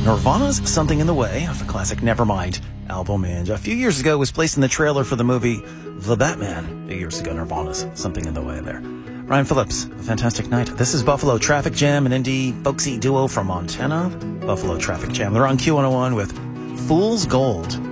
Nirvana's Something in the Way off the classic Nevermind album, and a few years ago was placed in the trailer for the movie The Batman. A few years ago, Nirvana's Something in the Way there. Ryan Phillips, a fantastic night. This is Buffalo Traffic Jam, an indie folksy duo from Montana. Buffalo Traffic Jam. They're on Q101 with Fool's Gold.